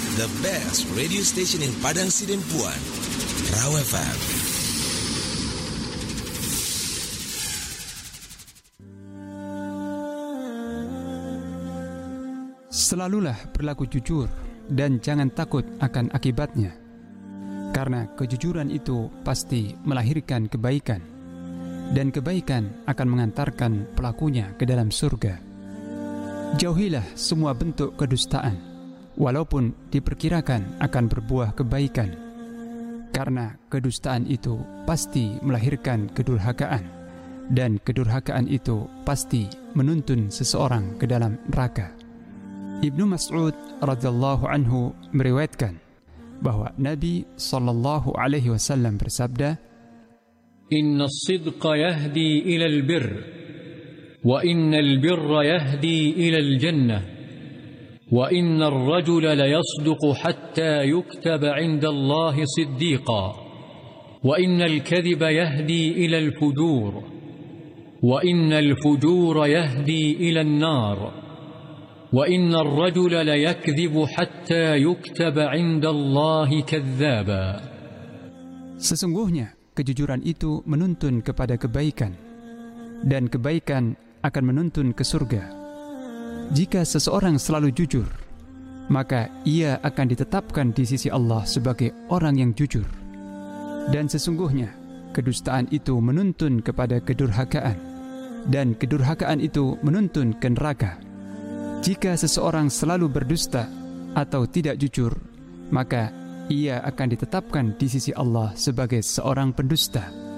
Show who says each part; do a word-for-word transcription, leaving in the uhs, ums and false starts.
Speaker 1: the best radio station in Padang Sidempuan, Raw F M.
Speaker 2: Selalulah berlaku jujur dan jangan takut akan akibatnya, karena kejujuran itu pasti melahirkan kebaikan, dan kebaikan akan mengantarkan pelakunya ke dalam surga. Jauhilah semua bentuk kedustaan, walaupun diperkirakan akan berbuah kebaikan, karena kedustaan itu pasti melahirkan kedurhakaan, dan kedurhakaan itu pasti menuntun seseorang ke dalam neraka. Ibnu Mas'ud radhiyallahu anhu meriwayatkan bahwa Nabi sallallahu alaihi wasallam bersabda,
Speaker 3: "Inna as-sidqa yahdi ila al-birr, wa inna al-birra yahdi ila al-jannah, wa inna ar-rajula la yasduqu hatta yuktaba 'inda Allah siddiqa, wa inna al-kadhiba yahdi ila al-fujur, wa inna al-fujura yahdi ila an-nar." وَإِنَّ الرَّجُلَ لَيَكْذِبُ حَتَّى يُكْتَبَ عِندَ اللَّهِ كَذَّابًا.
Speaker 2: Sesungguhnya kejujuran itu menuntun kepada kebaikan, dan kebaikan akan menuntun ke surga. Jika seseorang selalu jujur, maka ia akan ditetapkan di sisi Allah sebagai orang yang jujur. Dan sesungguhnya kedustaan itu menuntun kepada kedurhakaan, dan kedurhakaan itu menuntun ke neraka. Jika seseorang selalu berdusta atau tidak jujur, maka ia akan ditetapkan di sisi Allah sebagai seorang pendusta.